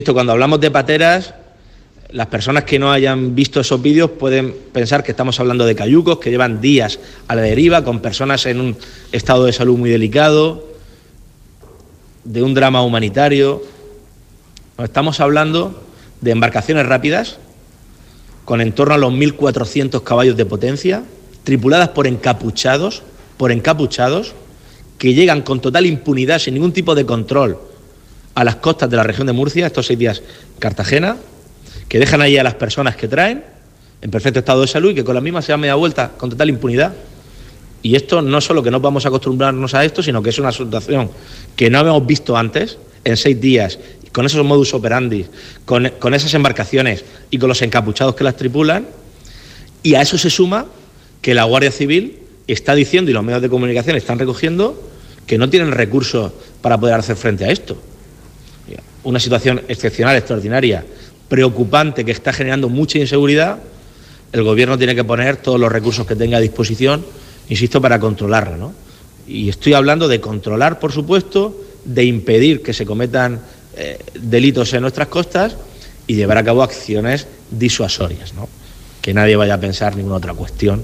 Cuando hablamos de pateras, las personas que no hayan visto esos vídeos pueden pensar que estamos hablando de cayucos que llevan días a la deriva, con personas en un estado de salud muy delicado, de un drama humanitario. No, estamos hablando de embarcaciones rápidas, con en torno a los 1.400 caballos de potencia, tripuladas por encapuchados, que llegan con total impunidad, sin ningún tipo de control, a las costas de la región de Murcia, estos 6 días Cartagena, que dejan ahí a las personas que traen, en perfecto estado de salud, y que con la misma se dan media vuelta con total impunidad. Y esto no solo que no vamos a acostumbrarnos a esto, sino que es una situación que no habíamos visto antes, en 6 días, con esos modus operandi, con esas embarcaciones y con los encapuchados que las tripulan. Y a eso se suma que la Guardia Civil está diciendo, y los medios de comunicación están recogiendo, que no tienen recursos para poder hacer frente a esto. Una situación excepcional, extraordinaria, preocupante, que está generando mucha inseguridad. El Gobierno tiene que poner todos los recursos que tenga a disposición, insisto, para controlarla, ¿no? Y estoy hablando de controlar, por supuesto, de impedir que se cometan delitos en nuestras costas y llevar a cabo acciones disuasorias, ¿no? Que nadie vaya a pensar ninguna otra cuestión,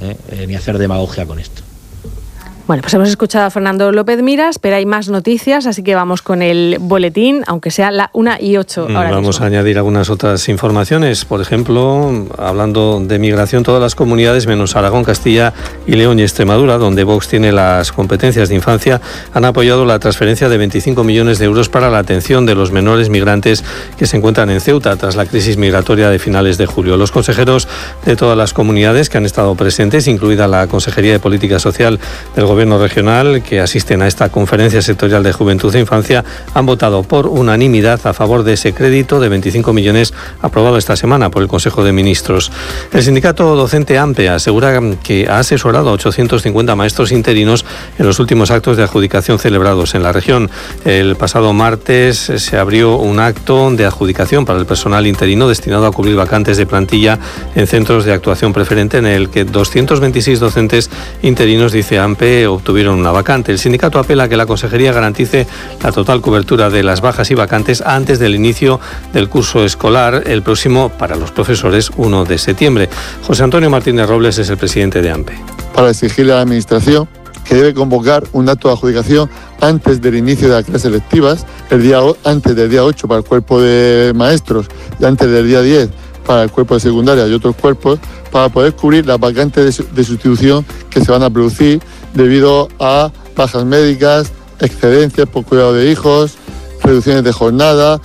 ni hacer demagogia con esto. Bueno, pues hemos escuchado a Fernando López Miras, pero hay más noticias, así que vamos con el boletín, aunque sea la 1:08 ahora Vamos mismo. a añadir algunas otras informaciones. Por ejemplo, hablando de migración, todas las comunidades, menos Aragón, Castilla y León y Extremadura, donde Vox tiene las competencias de infancia, han apoyado la transferencia de 25 millones de euros para la atención de los menores migrantes que se encuentran en Ceuta tras la crisis migratoria de finales de julio. Los consejeros de todas las comunidades que han estado presentes, incluida la Consejería de Política Social del Gobierno regional, que asisten a esta conferencia sectorial de Juventud e Infancia, han votado por unanimidad a favor de ese crédito de 25 millones aprobado esta semana por el Consejo de Ministros. El sindicato docente AMPE asegura que ha asesorado a 850 maestros interinos en los últimos actos de adjudicación celebrados en la región. El pasado martes se abrió un acto de adjudicación para el personal interino destinado a cubrir vacantes de plantilla en centros de actuación preferente, en el que 226 docentes interinos, dice AMPE, obtuvieron una vacante. El sindicato apela a que la Consejería garantice la total cobertura de las bajas y vacantes antes del inicio del curso escolar, el próximo, para los profesores, 1 de septiembre. José Antonio Martínez Robles es el presidente de AMPE. Para exigirle a la Administración que debe convocar un acto de adjudicación antes del inicio de las clases lectivas, antes del día 8 para el cuerpo de maestros y antes del día 10 para el cuerpo de secundaria y otros cuerpos, para poder cubrir las vacantes de sustitución que se van a producir debido a bajas médicas, excedencias por cuidado de hijos, reducciones de jornada.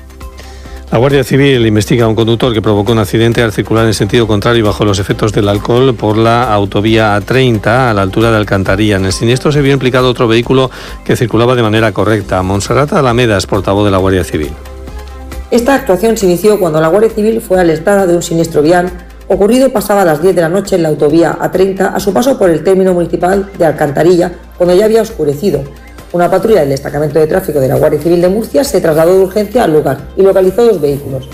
La Guardia Civil investiga a un conductor que provocó un accidente al circular en sentido contrario y bajo los efectos del alcohol por la autovía A30 a la altura de Alcantarilla. En el siniestro se vio implicado otro vehículo que circulaba de manera correcta. Montserrat Alameda es portavoz de la Guardia Civil. Esta actuación se inició cuando la Guardia Civil fue alertada de un siniestro vial ocurrido pasaba las 10 de la noche en la autovía A30 a su paso por el término municipal de Alcantarilla, cuando ya había oscurecido. Una patrulla del destacamento de tráfico de la Guardia Civil de Murcia se trasladó de urgencia al lugar y localizó 2 vehículos.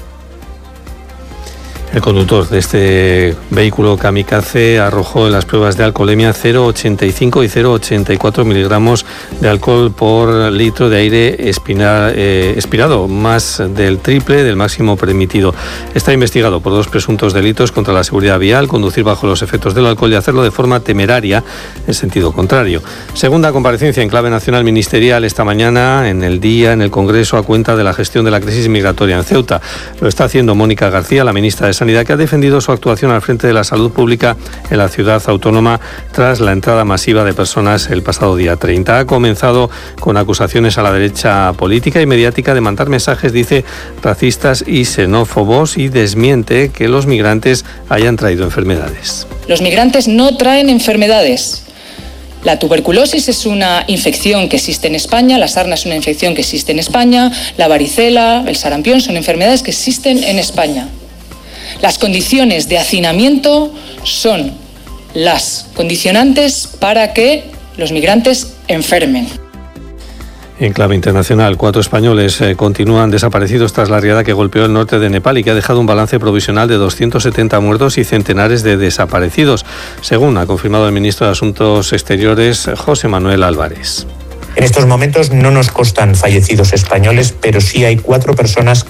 El conductor de este vehículo kamikaze arrojó en las pruebas de alcoholemia 0,85 y 0,84 miligramos de alcohol por litro de aire expirado, más del triple del máximo permitido. Está investigado por 2 presuntos delitos contra la seguridad vial: conducir bajo los efectos del alcohol y hacerlo de forma temeraria en sentido contrario. Segunda comparecencia en clave nacional ministerial esta mañana en el día en el Congreso a cuenta de la gestión de la crisis migratoria en Ceuta. Lo está haciendo Mónica García, la ministra de Sanidad, que ha defendido su actuación al frente de la salud pública en la ciudad autónoma tras la entrada masiva de personas el pasado día 30. Ha comenzado con acusaciones a la derecha política y mediática de mandar mensajes, dice, racistas y xenófobos, y desmiente que los migrantes hayan traído enfermedades. Los migrantes no traen enfermedades. La tuberculosis es una infección que existe en España, la sarna es una infección que existe en España, la varicela, el sarampión son enfermedades que existen en España. Las condiciones de hacinamiento son las condicionantes para que los migrantes enfermen. En clave internacional, 4 españoles continúan desaparecidos tras la riada que golpeó el norte de Nepal y que ha dejado un balance provisional de 270 muertos y centenares de desaparecidos, según ha confirmado el ministro de Asuntos Exteriores, José Manuel Álvarez. En estos momentos no nos constan fallecidos españoles, pero sí hay 4 personas